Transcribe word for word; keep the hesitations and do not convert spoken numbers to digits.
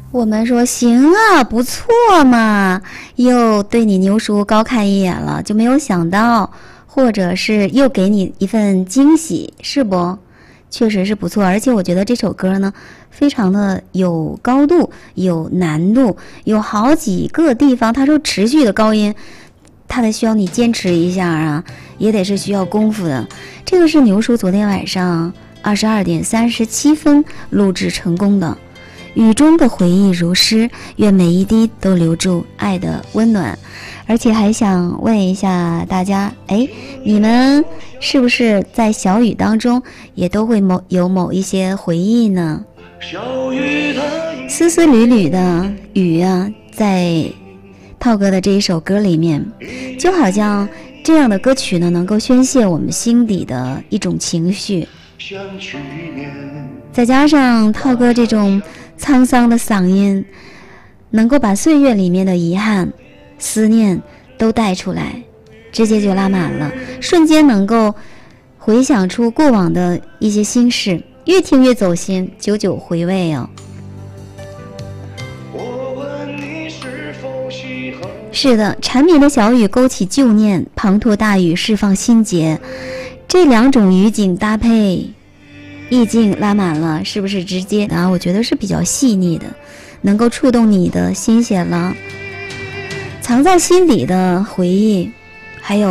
我们说行啊，不错嘛，又对你牛叔高看一眼了，就没有想到，或者是又给你一份惊喜，是不？确实是不错，而且我觉得这首歌呢，非常的有高度，有难度，有好几个地方它是持续的高音，它得需要你坚持一下啊，也得是需要功夫的。这个是牛叔昨天晚上二十二点三十七分录制成功的。雨中的回忆如诗，愿每一滴都留住爱的温暖。而且还想问一下大家，哎，你们是不是在小雨当中也都会某有某一些回忆呢？丝丝缕缕的雨啊，在涛哥的这一首歌里面，就好像这样的歌曲呢，能够宣泄我们心底的一种情绪。再加上涛哥这种沧桑的嗓音，能够把岁月里面的遗憾、思念都带出来，直接就拉满了，瞬间能够回想出过往的一些心事，越听越走心，久久回味哦。是的，缠绵的小雨勾起旧念，滂沱大雨释放心结，这两种语景搭配，意境拉满了，是不是直接啊？我觉得是比较细腻的，能够触动你的心弦了，藏在心底的回忆，还有